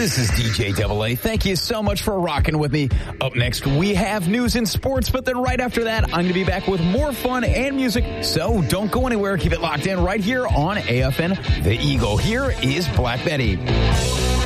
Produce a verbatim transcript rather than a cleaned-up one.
This is D J Double A. Thank you so much for rocking with me. Up next, we have news and sports, but then right after that, I'm going to be back with more fun and music. So don't go anywhere. Keep it locked in right here on A F N The Eagle. Here is Black Betty.